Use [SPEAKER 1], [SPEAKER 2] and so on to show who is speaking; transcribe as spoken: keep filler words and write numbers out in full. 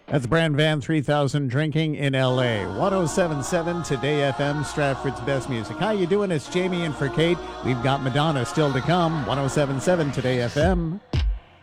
[SPEAKER 1] That's Brand Van three thousand drinking in L A. one oh seven point seven Today F M, Stratford's best music. How you doing? It's Jamie in for Kate. We've got Madonna still to come. one oh seven point seven Today F M.